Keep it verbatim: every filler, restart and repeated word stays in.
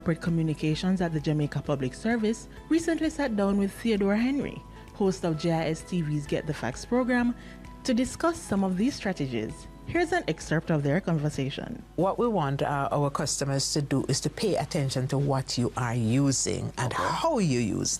Corporate Communications at the Jamaica Public Service recently sat down with Theodore Henry, host of J I S T V's Get the Facts program, to discuss some of these strategies. Here's an excerpt of their conversation. What we want uh, our customers to do is to pay attention to what you are using and okay. how you use